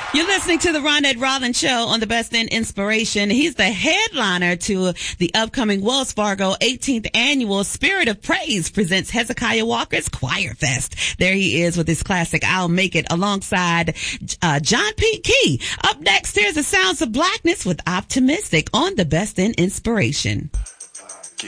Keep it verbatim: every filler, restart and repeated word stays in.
You're listening to the Ronette Rollins Show on the Best in Inspiration. He's the headliner to the upcoming Wells Fargo eighteenth Annual Spirit of Praise presents Hezekiah Walker's Choir Fest. There he is with his classic I'll Make It alongside uh, John P. Key. Up next, here's the Sounds of Blackness with Optimistic on the Best in Inspiration.